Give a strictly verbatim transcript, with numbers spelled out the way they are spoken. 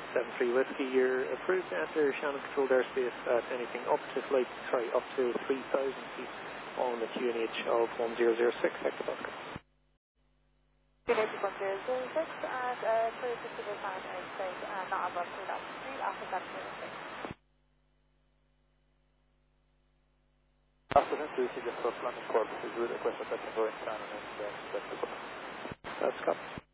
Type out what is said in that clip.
seven three Whiskey. You're approved to enter Shannon controlled airspace at anything up to flight, sorry, up to three thousand feet on the Q N H of one zero zero six hectopascal. Q N H one zero zero six and uh, clear to civil time airspace and not above three thousand feet after that zero six. After that, we see the first landing course is with a request attention going Shannon and uh, That's cut.